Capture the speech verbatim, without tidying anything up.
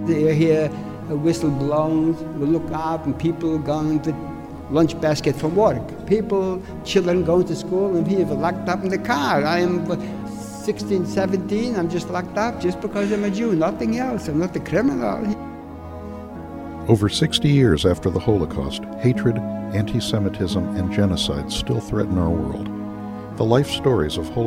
You hear a whistle blown, you look up and people going to lunch basket for work. People, children going to school and people locked up in the car. I am sixteen, seventeen, I'm just locked up just because I'm a Jew, nothing else. I'm not a criminal. Over sixty years after the Holocaust, hatred, anti-Semitism, and genocide still threaten our world. The life stories of Holocaust